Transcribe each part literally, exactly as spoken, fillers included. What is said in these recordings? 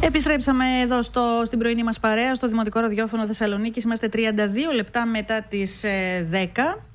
Επιστρέψαμε εδώ στο, στην πρωινή μας παρέα, στο Δημοτικό Ραδιόφωνο Θεσσαλονίκης. Είμαστε τριάντα δύο λεπτά μετά τις ε, δέκα.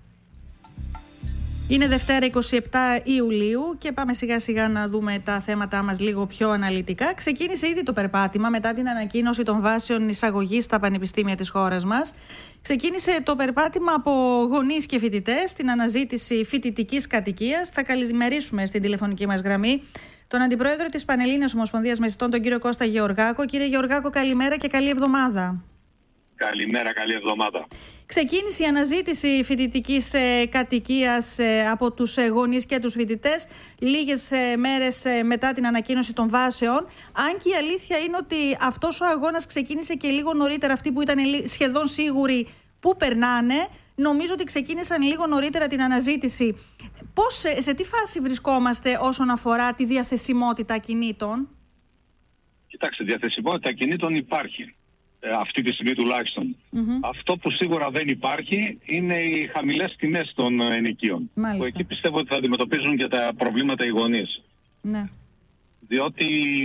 Είναι Δευτέρα εικοστή εβδόμη Ιουλίου και πάμε σιγά σιγά να δούμε τα θέματα μας λίγο πιο αναλυτικά. Ξεκίνησε ήδη το περπάτημα μετά την ανακοίνωση των βάσεων εισαγωγής στα πανεπιστήμια της χώρας μας. Ξεκίνησε το περπάτημα από γονείς και φοιτητές στην αναζήτηση φοιτητικής κατοικίας. Θα καλημερίσουμε στην τηλεφωνική μας γραμμή τον Αντιπρόεδρο της Πανελλήνιας Ομοσπονδίας Μεσητών, τον κύριο Κώστα Γεωργάκο. Κύριε Γεωργάκο, καλημέρα και καλή εβδομάδα. Καλημέρα, καλή εβδομάδα. Ξεκίνησε η αναζήτηση φοιτητικής ε, κατοικίας ε, από τους ε, γονείς και τους φοιτητές λίγες ε, μέρες ε, μετά την ανακοίνωση των βάσεων. Αν και η αλήθεια είναι ότι αυτός ο αγώνας ξεκίνησε και λίγο νωρίτερα, αυτοί που ήταν σχεδόν σίγουροι πού περνάνε, νομίζω ότι ξεκίνησαν λίγο νωρίτερα την αναζήτηση. Πώς, σε, σε τι φάση βρισκόμαστε όσον αφορά τη διαθεσιμότητα ακινήτων? Κοιτάξτε, διαθεσιμότητα ακινήτων υπάρχει. Ε, αυτή τη στιγμή τουλάχιστον. Mm-hmm. Αυτό που σίγουρα δεν υπάρχει είναι οι χαμηλές τιμές των ενοικίων. Μάλιστα. Που εκεί πιστεύω ότι θα αντιμετωπίζουν και τα προβλήματα οι γονείς. Ναι. Διότι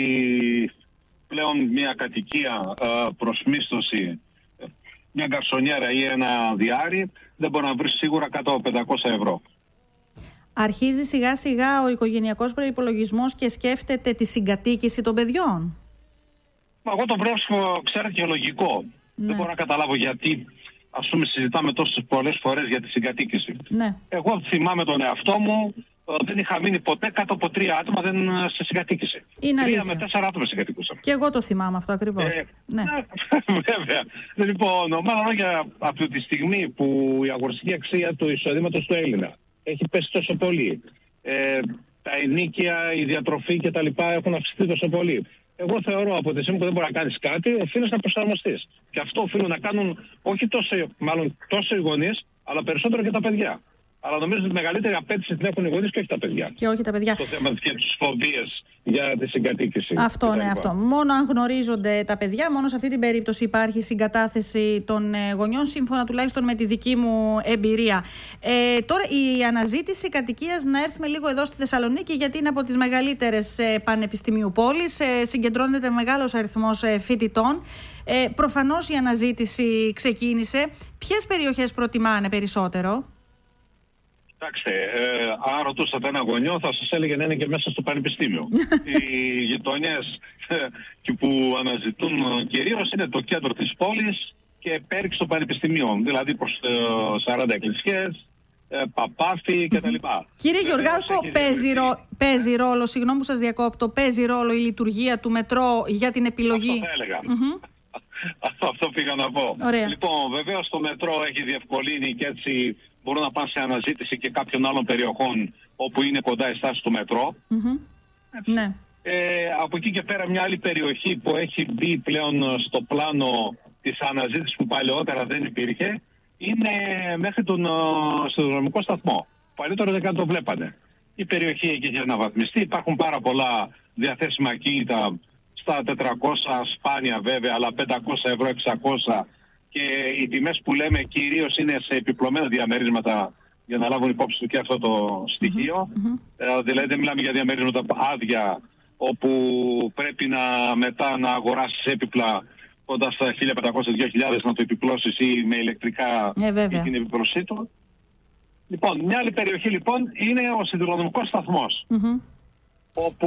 πλέον μια κατοικία ε, προς μίσθωση, μια γκαρσονιέρα ή ένα διάρρη δεν μπορεί να βρει σίγουρα κάτω από πεντακόσια ευρώ. Αρχίζει σιγά σιγά ο οικογενειακός προϋπολογισμός και σκέφτεται τη συγκατοίκηση των παιδιών. Εγώ το βρίσκω, ξέρετε, και λογικό. Ναι. Δεν μπορώ να καταλάβω γιατί, ας πούμε, συζητάμε τόσες πολλές φορές για τη συγκατοίκηση. Ναι. Εγώ θυμάμαι τον εαυτό μου, δεν είχα μείνει ποτέ κάτω από τρία άτομα δεν σε συγκατοίκησε. Είναι τρία αλήθεια. Με τέσσερα άτομα συγκατοίκησαν. Και εγώ το θυμάμαι αυτό ακριβώς. Ε, ναι. Βέβαια. Λοιπόν, μάλλον λόγια, από τη στιγμή που η αγοραστική αξία του εισοδήματος του Έλληνα έχει πέσει τόσο πολύ, ε, τα ενίκια, η διατροφή κτλ. Έχουν αυξηθεί τόσο πολύ. Εγώ θεωρώ από τη στιγμή που δεν μπορεί να κάνεις κάτι, οφείλεις να προσαρμοστείς. Και αυτό οφείλουν να κάνουν όχι τόσο, μάλλον τόσο οι γονείς, αλλά περισσότερο και τα παιδιά. Αλλά νομίζω ότι τη μεγαλύτερη απέτηση την έχουν οι γονείς και όχι τα παιδιά. Και όχι τα παιδιά. Στο θέμα και τις φοβίες για τη συγκατοίκηση. Αυτό είναι αυτό. Μόνο αν γνωρίζονται τα παιδιά, μόνο σε αυτή την περίπτωση υπάρχει συγκατάθεση των γονιών, σύμφωνα τουλάχιστον με τη δική μου εμπειρία. Ε, τώρα η αναζήτηση κατοικίας, να έρθουμε λίγο εδώ στη Θεσσαλονίκη, γιατί είναι από τις μεγαλύτερες πανεπιστημίου πόλεις. Ε, συγκεντρώνεται μεγάλος αριθμός φοιτητών. Ε, προφανώς η αναζήτηση ξεκίνησε. Ποιες περιοχές προτιμάνε περισσότερο? Κοιτάξτε, ε, αν ρωτούσατε ένα γονιό θα σας έλεγε να είναι και μέσα στο πανεπιστήμιο. Οι γειτονιές ε, που αναζητούν κυρίως είναι το κέντρο της πόλης και πέριξ των πανεπιστημίων, δηλαδή προς ε, σαράντα εκκλησιές, ε, Παπάφη κτλ. Κύριε Γεωργάκο, παίζει, ρο, παίζει ρόλο, συγγνώμη που σας διακόπτω, παίζει ρόλο η λειτουργία του μετρό για την επιλογή? Αυτό θα έλεγα. Mm-hmm. αυτό, αυτό πήγα να πω. Ωραία. Λοιπόν, βεβαίως το μετρό έχει διευκολύνει και έτσι μπορούν να πάνε σε αναζήτηση και κάποιων άλλων περιοχών όπου είναι κοντά η στάση του μετρό. Mm-hmm. Ναι. Ε, από εκεί και πέρα μια άλλη περιοχή που έχει μπει πλέον στο πλάνο της αναζήτησης που παλαιότερα δεν υπήρχε είναι μέχρι τον σιδηροδρομικό σταθμό. Παλιότερα δεν καν το βλέπανε. Η περιοχή εκεί έχει αναβαθμιστεί. Υπάρχουν πάρα πολλά διαθέσιμα ακίνητα στα τετρακόσια σπάνια βέβαια, αλλά πεντακόσια ευρώ, εξακόσια. Και οι τιμές που λέμε κυρίως είναι σε επιπλωμένα διαμερίσματα για να λάβουν υπόψη του και αυτό το στοιχείο. Mm-hmm. Ε, δηλαδή δεν μιλάμε για διαμερίσματα άδεια όπου πρέπει να μετά να αγοράσεις έπιπλα κοντά στα χίλια πεντακόσια με δύο χιλιάδες να το επιπλώσεις ή με ηλεκτρικά ε, ή την επιπλωσή του. Λοιπόν, μια άλλη περιοχή λοιπόν είναι ο σιδηροδρομικός σταθμός, mm-hmm. όπου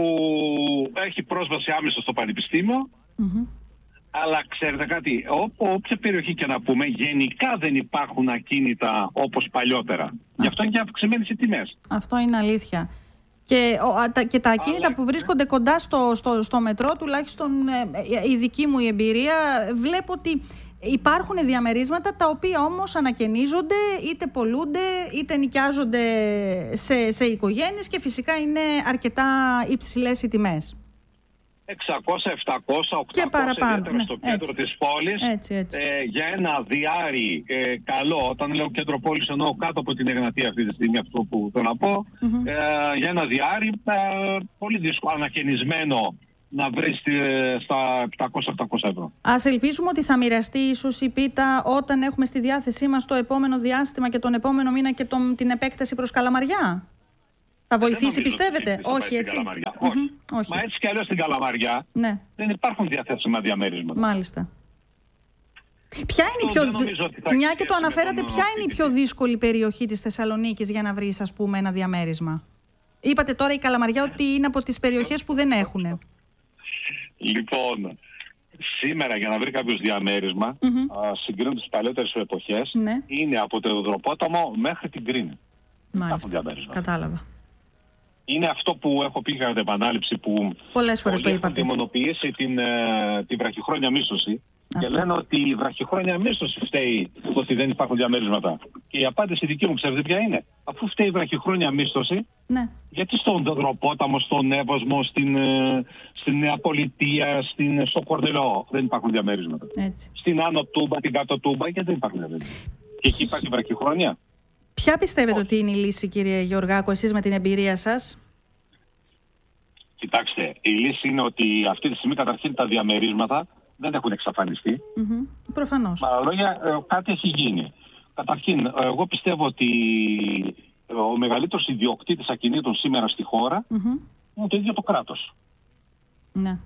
έχει πρόσβαση άμεσα στο πανεπιστήμιο. Mm-hmm. Αλλά ξέρετε κάτι, ό, όποια περιοχή και να πούμε, γενικά δεν υπάρχουν ακίνητα όπως παλιότερα. Αυτό. Γι' αυτό είναι και αυξημένες οι τιμές. Αυτό είναι αλήθεια. Και, ο, τα, και τα ακίνητα Αλλά... που βρίσκονται κοντά στο, στο, στο μετρό, τουλάχιστον ε, η δική μου η εμπειρία, βλέπω ότι υπάρχουν διαμερίσματα τα οποία όμως ανακαινίζονται, είτε πολλούνται, είτε νοικιάζονται σε, σε οικογένειες και φυσικά είναι αρκετά υψηλές οι τιμές. εξακόσια, επτακόσια, οκτακόσια ιδιαίτερα ναι, στο κέντρο έτσι, της πόλης έτσι, έτσι. Ε, για ένα διάρρη ε, καλό, όταν λέω κέντρο πόλης εννοώ κάτω από την Εγνατία αυτή τη στιγμή, αυτό που θέλω να πω, mm-hmm. ε, για ένα διάρρη ε, πολύ δύσκολο ανακαινισμένο να βρεις ε, στα επτακόσια οχτακόσια ευρώ. Ας ελπίσουμε ότι θα μοιραστεί ίσως η πίτα όταν έχουμε στη διάθεσή μας το επόμενο διάστημα και τον επόμενο μήνα και τον, την επέκταση προς Καλαμαριά. Θα βοηθήσει, πιστεύετε? Όχι, έτσι. Mm-hmm. Όχι. Όχι. Μα έτσι κι αλλιώς στην Καλαμαριά ναι. δεν υπάρχουν διαθέσιμα διαμερίσματα. Μάλιστα. Ποια είναι η πιο... Μια και το αναφέρατε, ποια είναι η πιο δύσκολη περιοχή της Θεσσαλονίκης για να βρεις, ας πούμε, ένα διαμέρισμα? Είπατε τώρα η Καλαμαριά ότι είναι από τις περιοχές που δεν έχουν. Λοιπόν, σήμερα για να βρει κάποιος διαμέρισμα, mm-hmm. συγκρίνοντας τις παλαιότερες εποχές, ναι. είναι από το Ιδροπόταμο μέχρι την Κρίνη. Μάλιστα, κατάλαβα. Είναι αυτό που έχω πει κατά επανάληψη, που πολλές φορές το είπατε. Έχουν δαιμονοποιήσει την, την βραχυχρόνια μίσθωση και λένε ότι η βραχυχρόνια μίσθωση φταίει ότι δεν υπάρχουν διαμέρισματα. Και η απάντηση δική μου, ξέρετε ποια είναι? Αφού φταίει η βραχυχρόνια μίσθωση, ναι. γιατί στον Δεδροπόταμο, στον Εύωσμο, στην, στην Νέα Πολιτεία, στην, στο Κορδελό δεν υπάρχουν διαμέρισματα? Έτσι. Στην Άνω Τούμπα, την Κάτω Τούμπα, γιατί δεν υπάρχουν διαμέρισματα? Και εκεί υπάρχει βραχυχρόνια. Ποια πιστεύετε ότι είναι η λύση, κύριε Γεωργάκο, εσείς με την εμπειρία σας? Κοιτάξτε, η λύση είναι ότι αυτή τη στιγμή καταρχήν τα διαμερίσματα δεν έχουν εξαφανιστεί. Mm-hmm. Προφανώς. Με άλλα λόγια, κάτι έχει γίνει. Καταρχήν, εγώ πιστεύω ότι ο μεγαλύτερος ιδιοκτήτης ακινήτων σήμερα στη χώρα mm-hmm. είναι το ίδιο το κράτος. Ναι.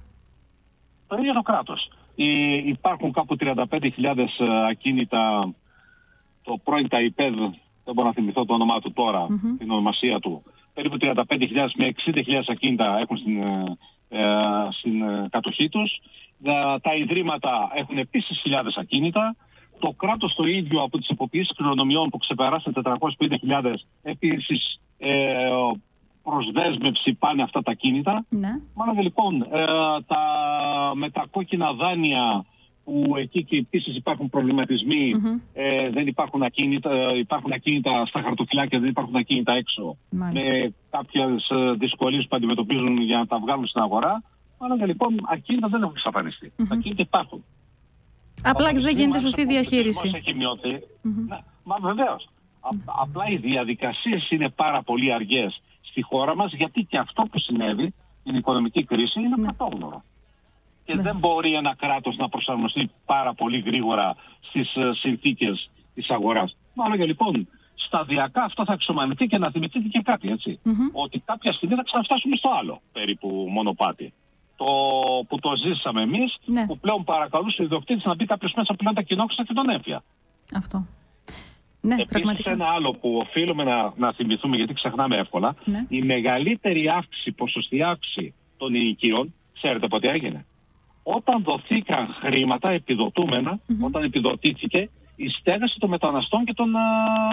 Το ίδιο το κράτος. Υπάρχουν κάπου τριάντα πέντε χιλιάδες ακίνητα, το πρώην ΤΑΙΠΕΔ, δεν μπορώ να θυμηθώ το όνομά του τώρα, mm-hmm. την ονομασία του. Περίπου τριάντα πέντε χιλιάδες με εξήντα χιλιάδες ακίνητα έχουν στην, ε, στην ε, κατοχή τους. Τα, τα ιδρύματα έχουν επίσης χιλιάδες ακίνητα. Το κράτος το ίδιο από τις υποποιήσεις κληρονομιών που ξεπεράσαν τετρακόσιες πενήντα χιλιάδες επίσης ε, προς δέσμευση πάνε αυτά τα ακίνητα. Ναι. Μάλλον λοιπόν ε, τα, με τα κόκκινα δάνεια που εκεί και επίσης υπάρχουν προβληματισμοί, mm-hmm. ε, δεν υπάρχουν ακίνητα, υπάρχουν ακίνητα στα χαρτοφυλάκια, δεν υπάρχουν ακίνητα έξω. Μάλιστα. Με κάποιες δυσκολίες που αντιμετωπίζουν για να τα βγάλουν στην αγορά. Αλλά λοιπόν ακίνητα δεν έχουν εξαφανιστεί. Mm-hmm. Ακίνητα υπάρχουν. Απλά δεν γίνεται γίνεται σωστή διαχείριση. Μας έχει μειωθεί. Mm-hmm. Ναι, μα βεβαίως. Α, απλά οι διαδικασίες είναι πάρα πολύ αργές στη χώρα μας, γιατί και αυτό που συνέβη, την οικονομική κρίση, είναι πρωτόγνωρο. Και ναι. δεν μπορεί ένα κράτος να προσαρμοστεί πάρα πολύ γρήγορα στις uh, συνθήκες της αγοράς. Μάλλον λοιπόν, σταδιακά αυτό θα εξομαλυνθεί και να θυμηθείτε και κάτι, έτσι. Mm-hmm. Ότι κάποια στιγμή θα ξαναφτάσουμε στο άλλο περίπου μονοπάτι. Το που το ζήσαμε εμείς, ναι. που πλέον παρακαλούσε ο ιδιοκτήτης να μπει κάποιος μέσα πλέον τα κοινόχρηστα και τον έμφυα. Αυτό. Ναι, επίσης, πραγματικά. ένα άλλο που οφείλουμε να, να θυμηθούμε, γιατί ξεχνάμε εύκολα, ναι. η μεγαλύτερη αύξηση, ποσοστή αύξηση των ενοικίων, ξέρετε πότε έγινε? Όταν δοθήκαν χρήματα επιδοτούμενα, mm-hmm. όταν επιδοτήθηκε η στέγαση των μεταναστών και των, α,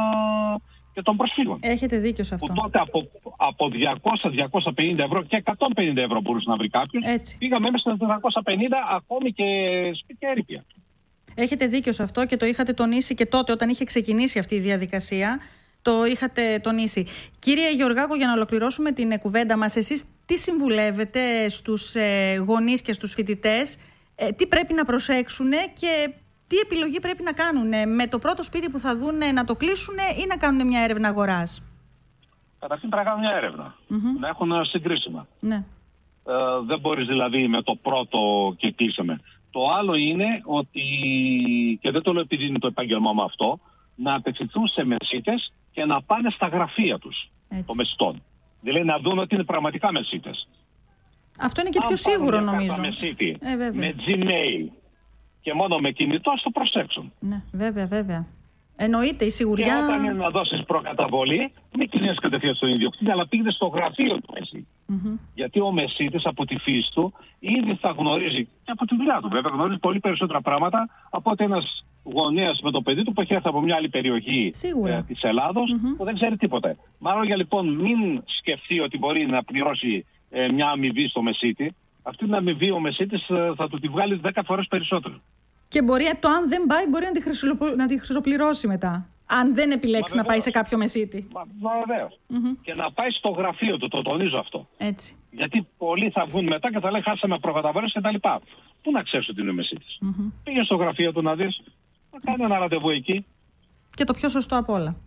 και των προσφύγων. Έχετε δίκιο σε αυτό. Που τότε από, από διακόσια με διακόσια πενήντα ευρώ και εκατόν πενήντα ευρώ μπορούσε να βρει κάποιος. Έτσι. Πήγαμε μέσα στα τετρακόσια πενήντα, ακόμη και σπίτια έρηπια. Έχετε δίκιο σε αυτό και το είχατε τονίσει και τότε όταν είχε ξεκινήσει αυτή η διαδικασία. Το είχατε τονίσει. Κύριε Γεωργάκο, για να ολοκληρώσουμε την κουβέντα μας, εσείς τι συμβουλεύετε στους ε, γονείς και στους φοιτητές, ε, τι πρέπει να προσέξουν και τι επιλογή πρέπει να κάνουν με το πρώτο σπίτι που θα δουν, να το κλείσουν ή να κάνουν μια έρευνα αγοράς? Καταρχήν πρέπει να κάνουν μια έρευνα, mm-hmm. να έχουν συγκρίσιμα. Ναι. Ε, δεν μπορείς δηλαδή με το πρώτο και κλείσαμε. Το άλλο είναι ότι, και δεν το λέω επειδή είναι το επάγγελμά μου αυτό, να απευθυνθούν σε μεσίτες και να πάνε στα γραφεία τους των μεσιτών. Δηλαδή να δουν ότι είναι πραγματικά μεσίτες. Αυτό είναι και πιο σίγουρο νομίζω. Μεσίτη, ε, με Gmail και μόνο με κινητό, στο προσέξουν. Ναι, βέβαια, βέβαια. Εννοείται η σιγουριά. Και όταν είναι να δώσεις προκαταβολή, μην κινήσεις κατευθείαν στον ιδιοκτήτη, αλλά πήγαινε στο γραφείο του μεσίτη. Mm-hmm. Γιατί ο μεσίτης από τη φύση του ήδη θα γνωρίζει, και από τη δουλειά του βέβαια, γνωρίζει πολύ περισσότερα πράγματα από ότι ένας γονέας με το παιδί του που έχει έρθει από μια άλλη περιοχή ε, της Ελλάδος, mm-hmm. που δεν ξέρει τίποτα. Μάλλον για λοιπόν μην σκεφτεί ότι μπορεί να πληρώσει ε, μια αμοιβή στο μεσίτη. Αυτή την αμοιβή ο μεσίτης ε, θα του τη βγάλει δέκα φορές περισσότερο. Και μπορεί το αν δεν πάει, μπορεί να τη, χρυσοπλ... να τη χρυσοπληρώσει μετά. Αν δεν επιλέξει να πάει σε κάποιο μεσίτη. Μα, μα βεβαίως. Mm-hmm. Και να πάει στο γραφείο του, το τονίζω αυτό. Έτσι. Γιατί πολλοί θα βγουν μετά και θα λένε χάσαμε προκαταβολές και τα λοιπά. Πού να ξέρεις ότι είναι μεσίτης? Mm-hmm. Πήγε στο γραφείο του να δεις, να κάνει ένα ραντεβού εκεί. Και το πιο σωστό απ' όλα.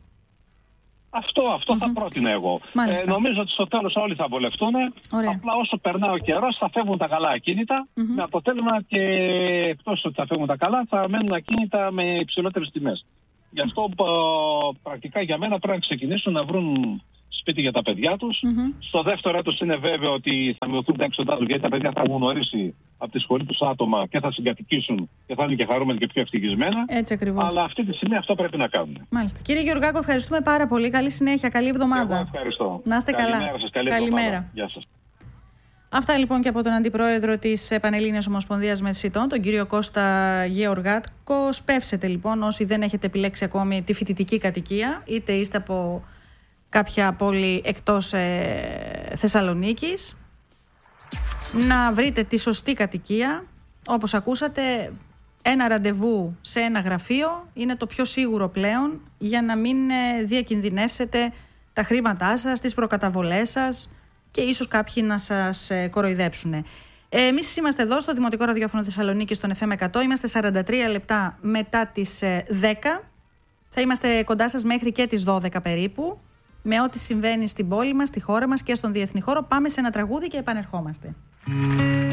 Αυτό, αυτό mm-hmm. θα πρότεινα εγώ. Ε, νομίζω ότι στο τέλος όλοι θα βολευτούν. Ωραία. Απλά όσο περνάει ο καιρός θα φεύγουν τα καλά ακίνητα. Mm-hmm. Με αποτέλεσμα και εκτός ότι θα φεύγουν τα καλά, θα μένουν ακίνητα με υψηλότερες τιμές. Γι' αυτό π, πρακτικά για μένα πρέπει να ξεκινήσουν να βρουν σπίτι για τα παιδιά τους. Mm-hmm. Στο δεύτερο έτος είναι βέβαιο ότι θα μειωθούν τα έξοδά τους, γιατί τα παιδιά θα έχουν γνωρίσει από τη σχολή τους άτομα και θα συγκατοικήσουν και θα είναι και χαρούμενοι και πιο ευτυχισμένα. Έτσι ακριβώς. Αλλά αυτή τη στιγμή αυτό πρέπει να κάνουμε. Μάλιστα. Κύριε Γεωργάκο, ευχαριστούμε πάρα πολύ. Καλή συνέχεια, καλή εβδομάδα. Εγώ ευχαριστώ. Να είστε καλά. Καλημέρα σας, καλή Καλημέρα. εβδομάδα. Γεια σας. Αυτά λοιπόν και από τον Αντιπρόεδρο της Πανελλήνιας Ομοσπονδίας Μεσητών, τον κύριο Κώστα Γεωργάκο. Σπεύσετε λοιπόν όσοι δεν έχετε επιλέξει ακόμη τη φοιτητική κατοικία, είτε είστε από κάποια πόλη εκτός ε, Θεσσαλονίκης, να βρείτε τη σωστή κατοικία. Όπως ακούσατε, ένα ραντεβού σε ένα γραφείο είναι το πιο σίγουρο πλέον για να μην ε, διακινδυνεύσετε τα χρήματά σας, τις προκαταβολές σας και ίσως κάποιοι να σας ε, κοροϊδέψουν. Ε, εμείς είμαστε εδώ στο Δημοτικό Ραδιόφωνο Θεσσαλονίκη στον εφ εμ εκατό. Είμαστε σαράντα τρία λεπτά μετά τις ε, δέκα. Θα είμαστε κοντά σας μέχρι και τις δώδεκα περίπου. Με ό,τι συμβαίνει στην πόλη μας, στη χώρα μας και στον διεθνή χώρο. Πάμε σε ένα τραγούδι και επανερχόμαστε.